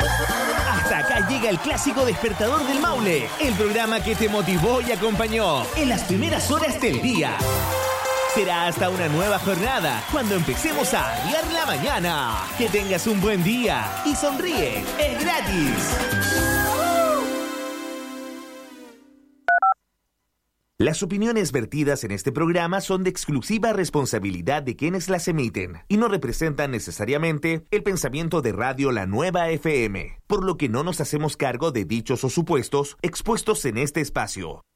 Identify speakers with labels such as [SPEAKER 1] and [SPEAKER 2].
[SPEAKER 1] Hasta acá llega el clásico Despertador del Maule, el programa que te motivó y acompañó en las primeras horas del día. Será hasta una nueva jornada cuando empecemos a arriar la mañana. Que tengas un buen día y sonríe, es gratis. Las opiniones vertidas en este programa son de exclusiva responsabilidad de quienes las emiten y no representan necesariamente el pensamiento de Radio La Nueva FM, por lo que no nos hacemos cargo de dichos o supuestos expuestos en este espacio.